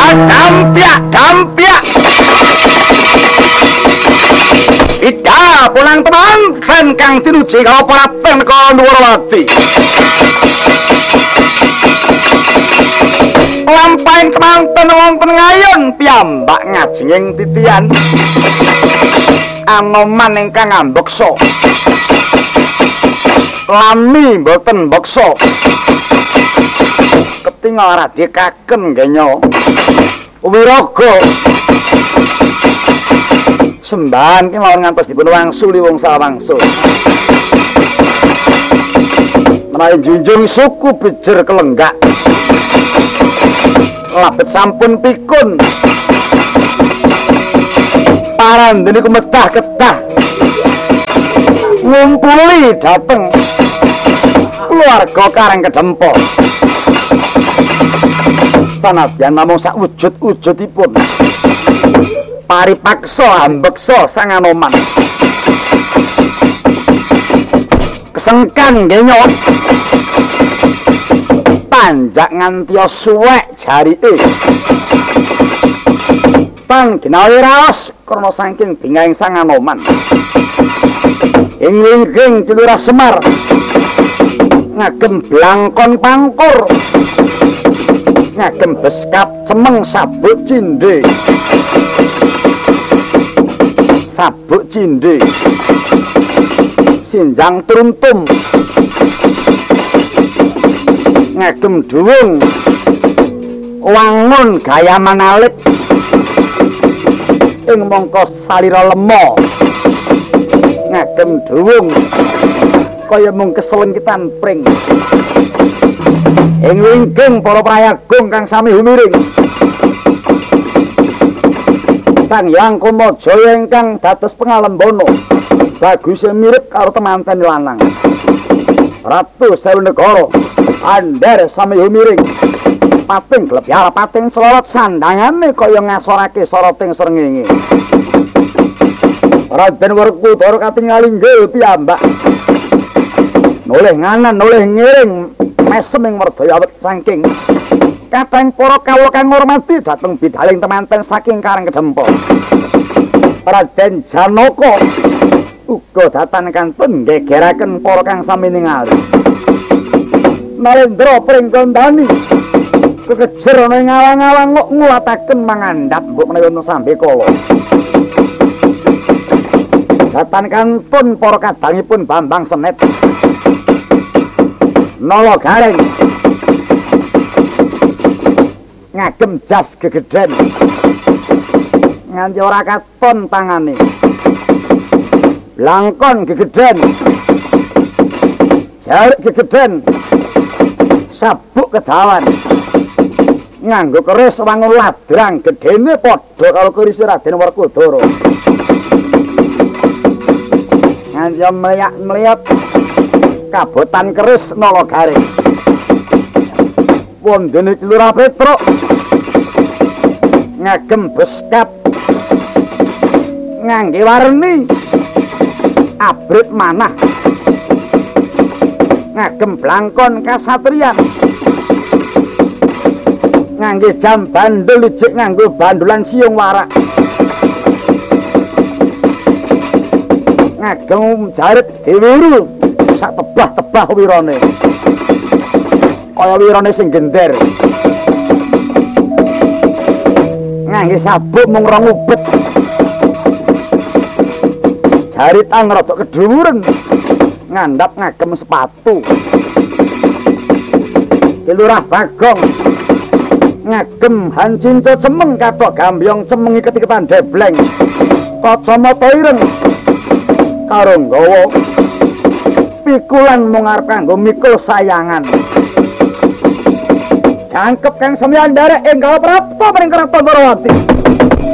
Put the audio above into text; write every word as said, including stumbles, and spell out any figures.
Dampyak, dampyak. Ida pulang teman kan kang tinuji kalau praten kala Nuwarawati. Lampahin kemanten wonten ngayon piyambak ngajenging titian. Anoman ingkang ngambeksa. Lami mboten beksa. Ketingal radi kaken genya. Wiraga sembahan ki lawan ngantos dipun wangsuli wong sawangsul. Menawi junjung suku bejer kelenggak. Labet sampun pikun. Parandene kumetah-ketah. Ngumpuli dateng keluarga kareng kedempo. Sanadyan namung sak wujud-wujudipun paripaksa ambeksa sang Anoman. Kesengkan genya panjak nganti suwek jarike. Pang ginawi raos krana saking bingahing sang Anoman. Ing wingking Kilurah Semar ngagem blangkon pangkur, ngagem beskap cemeng sabuk cindhe. Sabuk cindhe sinjang truntum, ngagem duwung wangun gaya manalik ing mangka salira lemo, ngagem duwung kaya mung keselengkitan pring. Ing wingking para prayagung kang sami humiring Sang Hyang Kamajaya ingkang dados pengalembana baguse mirip karo temanten lanang. Ratu Sewu Negara andher sami humiring pating glebyal pating selorot sandangane kaya ngasorake soroting srengenge. Raden Werkudara katingali nggih piyambak noleh nganan noleh ngiring mesem ing merdaya awet saking kateng para kawula kang ngurmati dhateng bidhaling temanten saking Karang Kedempo. Raden Janaka uga dhateng kantun gegeraken para kang sami ningali. Narendra pring kandhani kekejer ana ing awang-awang kok ngulataken mangandhap mbok menawi wonten sambe kala. Dhateng kantun para kadangipun Bambang Senet Nala Gareng ngagem jas gegeden nganti ora katon tangane, langkon gegeden, jarik gegeden, sabuk kedawan, nganggo keris wangun ladrang gedene padha karo keris Raden Werkudara. Nganti melihat-melihat kabotan keris Nala Gareng. Wondene Kilurah Petruk ngagem beskap ngangge warni abrit manah, ngagem blangkon kasatriyan, ngangge jam bandul ijik nganggo bandulan siung warak, ngagem jarit diwiru sak tebah-tebah wirane kaya wirane sing gender, ngangge sabuk mung rong ubet, jaritan rada kedhuwuren, ngandhap ngagem sepatu. Kilurah Bagong ngagem hancinca cemeng kathok gambyong cemengi ketiketan debleng, kacamata ireng karo nggawa pikulan mung arep kanggo mikul sayangan. Jangkep kang semyandare ing kala prapta paring Kraton Nuwarawati.